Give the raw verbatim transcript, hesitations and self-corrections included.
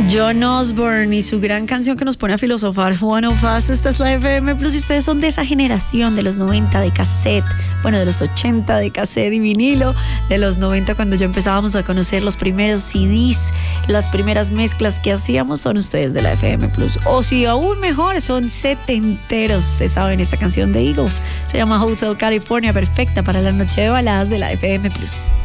John Osborne y su gran canción que nos pone a filosofar, One of Us. Esta es la F M Plus y ustedes son de esa generación de los noventa de cassette, bueno, de los ochenta de cassette y vinilo, de los noventa cuando ya empezábamos a conocer los primeros C Ds, las primeras mezclas que hacíamos, son ustedes de la F M Plus. O si aún mejor, son setenteros, se saben esta canción de Eagles, se llama Hotel California, perfecta para la noche de baladas de la F M Plus.